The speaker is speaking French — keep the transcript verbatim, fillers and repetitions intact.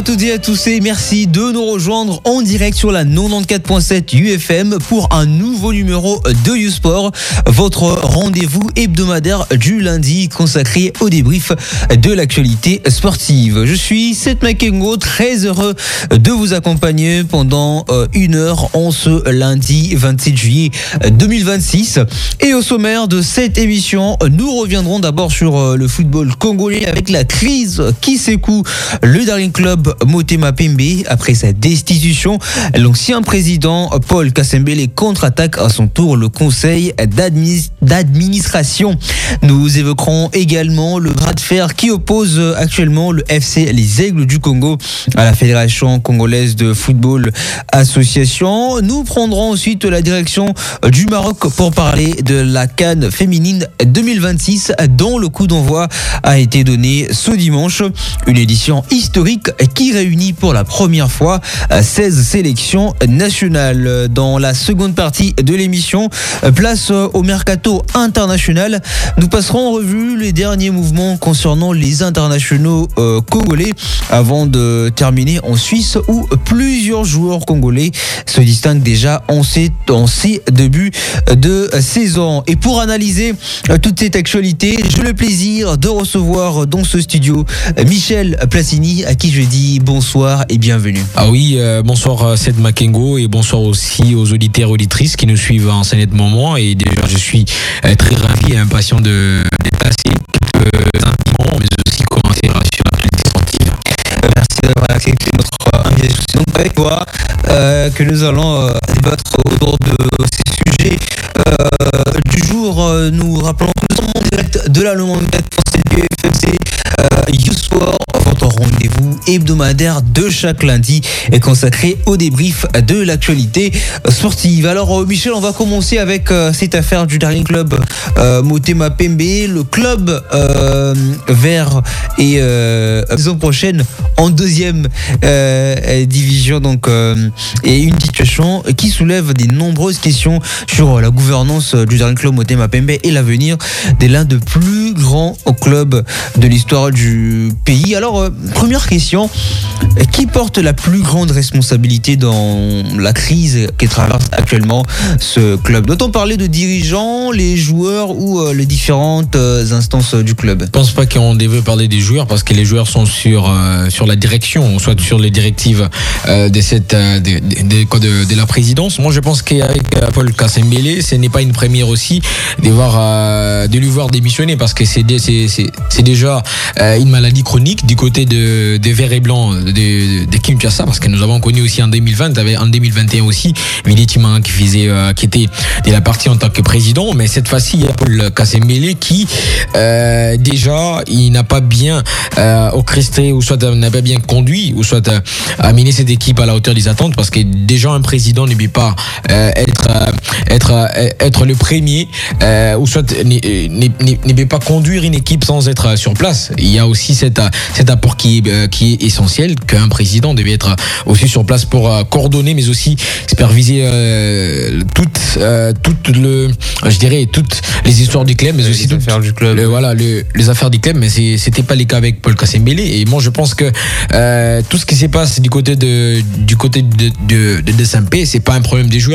À toutes et à tous et merci de nous rejoindre en direct sur la quatre-vingt-quatorze virgule sept U F M pour un nouveau numéro de YouSport, votre rendez-vous hebdomadaire du lundi consacré au débrief de l'actualité sportive. Je suis Seth Makengo, très heureux de vous accompagner pendant une heure en ce lundi vingt-sept juillet deux mille vingt-six. Et au sommaire de cette émission, nous reviendrons d'abord sur le football congolais avec la crise qui secoue le Darling Club Motema Pembe après sa destitution. L'ancien président Paul Kasembele contre-attaque à son tour le conseil d'admi- d'administration. Nous évoquerons également le bras de fer qui oppose actuellement le F C Les Aigles du Congo à la Fédération congolaise de football association. Nous prendrons ensuite la direction du Maroc pour parler de la CAN féminine deux mille vingt-six dont le coup d'envoi a été donné ce dimanche. Une édition historique qui réunit pour la première fois seize sélections nationales. Dans la seconde partie de l'émission, place au mercato international. Nous passerons en revue les derniers mouvements concernant les internationaux euh, congolais avant de terminer en Suisse où plusieurs joueurs congolais se distinguent déjà en ces, en ces débuts de saison. Et pour analyser toute cette actualité, j'ai le plaisir de recevoir dans ce studio Michel Placini, à qui je dis bonsoir et bienvenue. Ah oui, euh, bonsoir Seth Makengo et bonsoir aussi aux auditeurs et auditrices qui nous suivent en ce net moment. Et déjà, je suis euh, très ravi et impatient de déplacer quelques instants, mais aussi commencer sur l'actualité sportive. Merci d'avoir accepté notre invitation. C'est donc avec toi euh, que nous allons euh, débattre autour de ces sujets euh, du jour. Euh, nous rappelons que nous sommes en direct de la quatre-vingt-quatorze virgule sept U F M C euh, YouSport, votre rendez-vous hebdomadaire de chaque lundi est consacré au débrief de l'actualité sportive. Alors euh, Michel, on va commencer avec euh, cette affaire du Darling Club euh, Motema Pembe. Le club euh, vert et euh, la saison prochaine en deuxième euh, division, donc euh, et une situation qui soulève de nombreuses questions sur la gouvernance du Darling Club Motema Pembe et l'avenir de l'un des plus grands clubs de l'histoire du pays. Alors euh, première question, qui porte la plus grande responsabilité dans la crise que traverse actuellement ce club? Doit-on parler de dirigeants, les joueurs ou euh, les différentes euh, instances du club? Je ne pense pas qu'on devait parler des joueurs parce que les joueurs sont sur, euh, sur la direction, soit sur les directives euh, de, cette, euh, de, de, de, de, de la présidence. Moi, je pense qu'avec Paul Kasembele, ce n'est pas une première aussi de, voir, euh, de lui voir démissionner parce que c'est, c'est, c'est, c'est déjà euh, une maladie chronique du côté de, de Vert et Blanc de, de, de Kinshasa, parce que nous avons connu aussi en deux mille vingt, en deux mille vingt et un aussi, Willy Timan qui faisait, euh, qui était de la partie en tant que président, mais cette fois-ci, il y a Paul Kasembele qui, euh, déjà, il n'a pas bien euh, orchestré, ou soit n'a pas bien conduit, ou soit euh, amené cette équipe à la hauteur des attentes, parce que déjà, un président ne peut pas euh, être, euh, être, euh, être le premier, euh, ou soit ne, ne, ne, ne peut pas conduire une équipe sans être sur place. Il y a aussi cette, cet apport qui est, euh, qui est essentiel, qu'un président devait être aussi sur place pour euh, coordonner, mais aussi superviser euh, toutes, euh, toutes le, je dirais, toutes les histoires du club, mais aussi les toutes, affaires du club. Le, voilà, le, les affaires du club, mais c'est, c'était pas le cas avec Paul Kasembele. Et moi, je pense que euh, tout ce qui se passe du côté de, du côté de, de, de, de Saint-Pé, c'est pas un problème des joueurs.